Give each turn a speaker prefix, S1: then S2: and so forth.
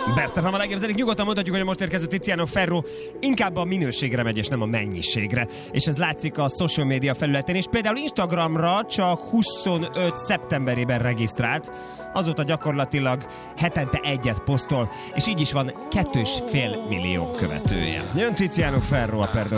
S1: Best FM a legjobb zenék. Nyugodtan mondhatjuk, hogy a most érkező Tiziano Ferro inkább a minőségre megy, és nem a mennyiségre. És ez látszik a social media felületén, és például Instagramra csak 25 szeptemberében regisztrált, azóta gyakorlatilag hetente egyet posztol, és így is van 2,5 millió követője. Jön Tiziano Ferro a Perdón.